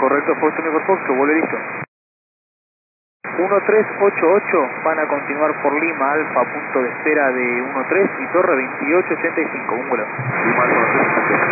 Correcto, Fox Unifor Fox, que vuelve listo. 1388, van a continuar por Lima, Alfa, punto de espera de 13 y Torre 2885, un vuelo. Lima, Alfa, 13.